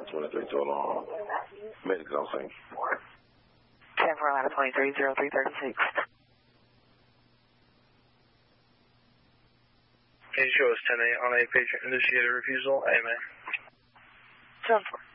23 total. Medics on scene. 10 for Atlanta 23, 0336. Can you show us 10-8 on a patient initiated refusal? Amen. 10-4.